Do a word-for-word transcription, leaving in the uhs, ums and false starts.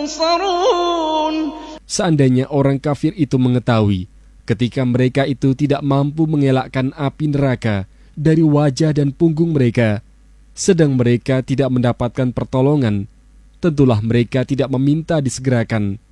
ينصرون. Seandainya orang kafir itu mengetahui ketika mereka itu tidak mampu mengelakkan api neraka dari wajah dan punggung mereka, sedang mereka tidak mendapatkan pertolongan, tentulah mereka tidak meminta disegerakan